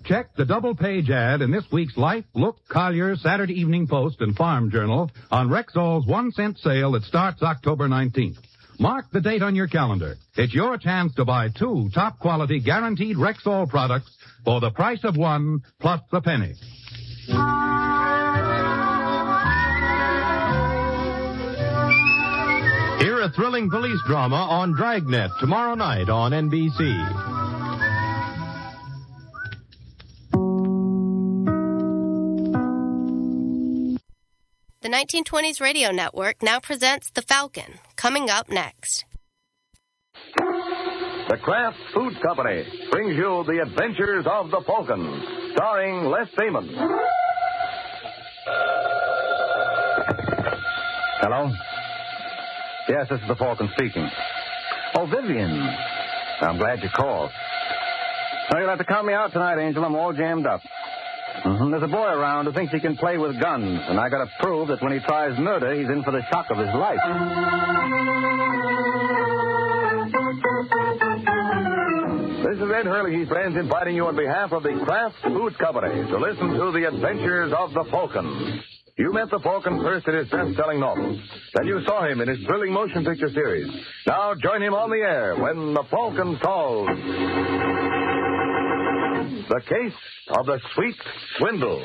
Check the double-page ad in this week's Life, Look, Collier, Saturday Evening Post, and Farm Journal on Rexall's 1-cent sale that starts October 19th. Mark the date on your calendar. It's your chance to buy 2 top-quality guaranteed Rexall products for the price of 1 plus a penny. Hear a thrilling police drama on Dragnet tomorrow night on NBC. The 1920s Radio Network now presents The Falcon, coming up next. The Kraft Food Company brings you The Adventures of the Falcon, starring Les Damon. Hello? Yes, this is the Falcon speaking. Oh, Vivian. I'm glad you called. No, you'll have to count me out tonight, Angel. I'm all jammed up. There's a boy around who thinks he can play with guns, and I gotta prove that when he tries murder, he's in for the shock of his life. This is Ed Hurley, friends, inviting you on behalf of the Kraft Food Company to listen to The Adventures of the Falcon. You met the Falcon first in his best-selling novels. Then you saw him in his thrilling motion picture series. Now join him on the air when the Falcon calls The Case of the Sweet Swindle.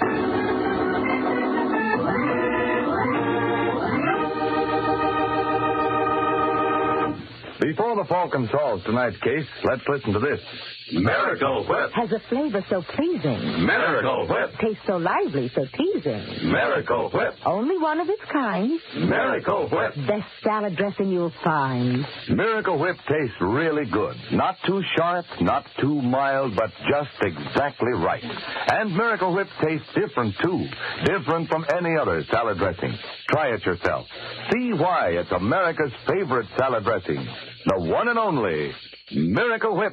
Before the Falcon solves tonight's case, let's listen to this. Miracle Whip. Has a flavor so pleasing. Miracle Whip. Tastes so lively, so teasing. Miracle Whip. Only one of its kind. Miracle Whip. Best salad dressing you'll find. Miracle Whip tastes really good. Not too sharp, not too mild, but just exactly right. And Miracle Whip tastes different, too. Different from any other salad dressing. Try it yourself. See why it's America's favorite salad dressing. The one and only Miracle Whip.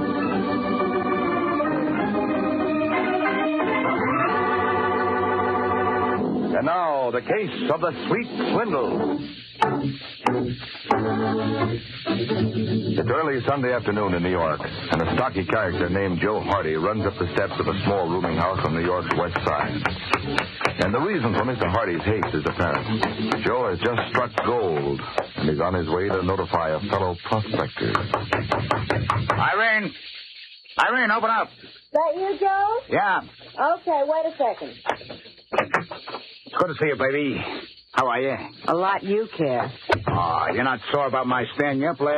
And now, the case of the Sweet Swindle. It's early Sunday afternoon in New York, and a stocky character named Joe Hardy runs up the steps of a small rooming house on New York's west side. And the reason for Mr. Hardy's haste is apparent. Joe has just struck gold, and he's on his way to notify a fellow prospector. Irene! Irene, open up. That you, Joe? Yeah. Okay, wait a second. It's good to see you, baby. How are you? A lot you care. Oh, you're not sore about my staying up last